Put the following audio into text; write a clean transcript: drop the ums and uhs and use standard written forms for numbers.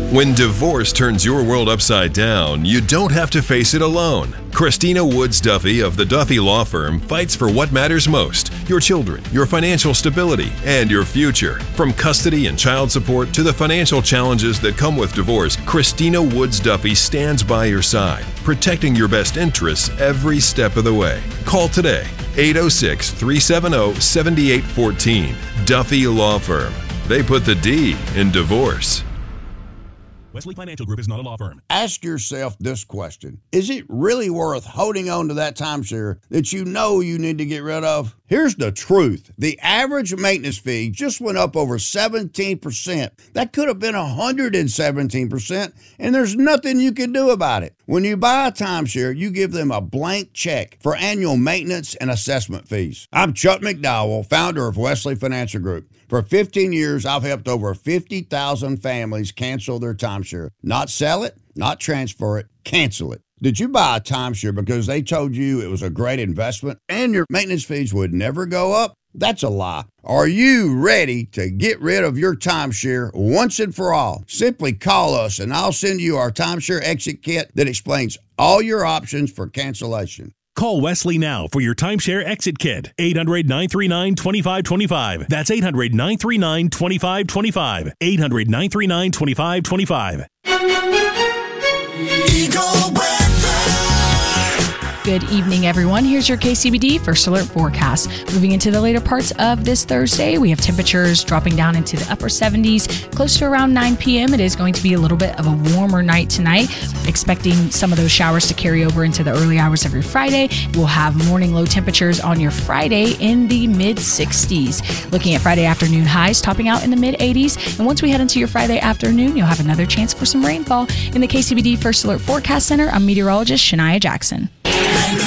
When divorce turns your world upside down, you don't have to face it alone. Christina Woods Duffy of the Duffy Law Firm fights for what matters most: your children, your financial stability, and your future. From custody and child support to the financial challenges that come with divorce, Christina Woods Duffy stands by your side, protecting your best interests every step of the way. Call today, 806-370-7814. Duffy Law Firm. They put the D in divorce. Wesley Financial Group is not a law firm. Ask yourself this question. Is it really worth holding on to that timeshare that you know you need to get rid of? Here's the truth. The average maintenance fee just went up over 17%. That could have been 117%, and there's nothing you can do about it. When you buy a timeshare, you give them a blank check for annual maintenance and assessment fees. I'm Chuck McDowell, founder of Wesley Financial Group. For 15 years, I've helped over 50,000 families cancel their timeshare. Not sell it, not transfer it, cancel it. Did you buy a timeshare because they told you it was a great investment and your maintenance fees would never go up? That's a lie. Are you ready to get rid of your timeshare once and for all? Simply call us and I'll send you our timeshare exit kit that explains all your options for cancellation. Call Wesley now for your timeshare exit kit. 800-939-2525. That's 800-939-2525. 800-939-2525. Eagle Weather. Good evening, everyone. Here's your KCBD First Alert forecast. Moving into the later parts of this Thursday, we have temperatures dropping down into the upper 70s. Close to around 9 p.m., it is going to be a little bit of a warmer night tonight. Expecting some of those showers to carry over into the early hours of your Friday. We'll have morning low temperatures on your Friday in the mid-60s. Looking at Friday afternoon highs topping out in the mid-80s. And once we head into your Friday afternoon, you'll have another chance for some rainfall. In the KCBD First Alert Forecast Center, I'm meteorologist Shania Jackson.